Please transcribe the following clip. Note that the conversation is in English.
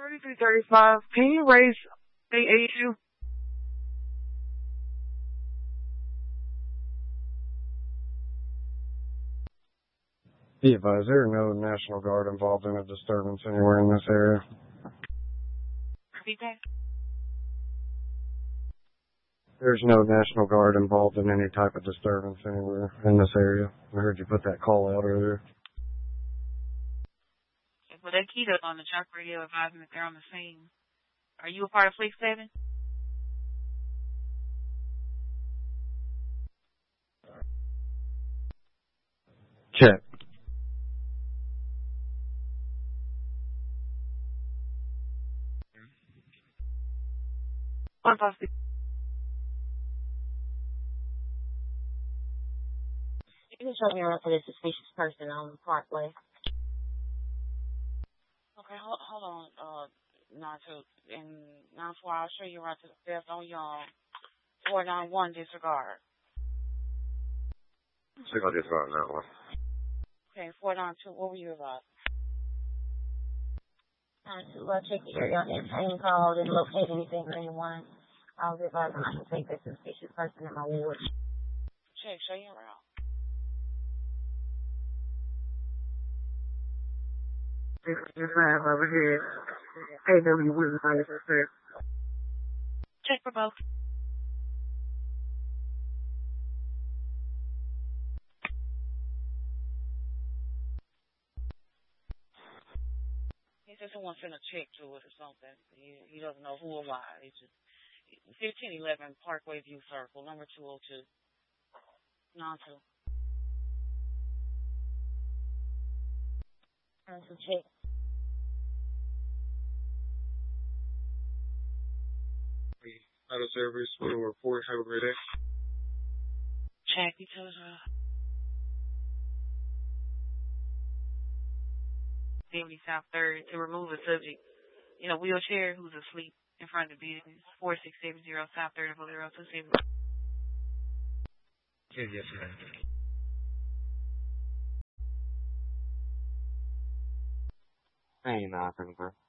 3335. Can you raise AAU? Be advised, there are no National Guard involved in a disturbance anywhere in this area. Repeat that. There's no National Guard involved in any type of disturbance anywhere in this area. I heard you put that call out earlier. Well, they keyed up on the truck radio advising that they're on the scene. Are you a part of Fleet 7? Check. Fantastic. You can show me around to this suspicious person on Parkway. Okay, hold on, 92. And 94, I'll show you around to the fifth on Young. 491, disregard. Signal disregard, that one. Okay, 492, what were you about? Well, check the area on that same call, didn't locate anything or anyone. I was advising I should take this suspicious person in my ward. Check, show you around. This is over here. AW Williams, Check for both. He said someone sent a check to it or something. He doesn't know who or why. It's just 1511 Parkway View Circle, number 202. 92. Check. Out of service, we'll report. Have a great day. Check, he tells Deputy South 3rd to remove a subject in a wheelchair who's asleep in front of the business. 4670 South 3rd of Valero 27. Yes, ma'am. Hey, nothing, bro.